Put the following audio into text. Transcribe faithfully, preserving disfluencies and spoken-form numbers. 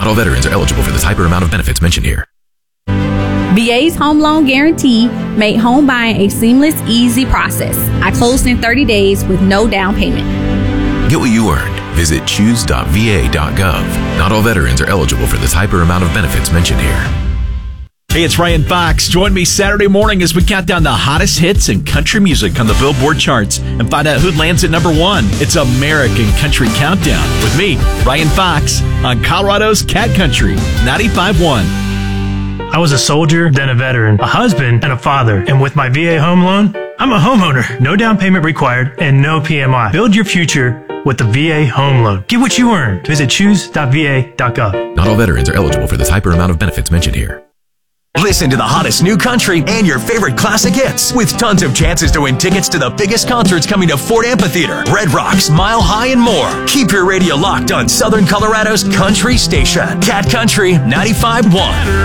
Not all veterans are eligible for this hyper amount of benefits mentioned here. V A's Home Loan Guarantee made home buying a seamless, easy process. I closed in thirty days with no down payment. Get what you earned. Visit choose dot v a dot gov. Not all veterans are eligible for this hyper amount of benefits mentioned here. Hey, it's Ryan Fox. Join me Saturday morning as we count down the hottest hits in country music on the Billboard charts and find out who lands at number one. It's American Country Countdown with me, Ryan Fox, on Colorado's Cat Country ninety-five point one. I was a soldier, then a veteran, a husband, and a father. And with my V A home loan, I'm a homeowner. No down payment required and no P M I. Build your future with the V A home loan. Get what you earned. Visit choose dot v a dot gov. Not all veterans are eligible for this hyper amount of benefits mentioned here. Listen to the hottest new country and your favorite classic hits with tons of chances to win tickets to the biggest concerts coming to Ford Amphitheater, Red Rocks, Mile High, and more. Keep your radio locked on Southern Colorado's country station, Cat Country ninety-five point one.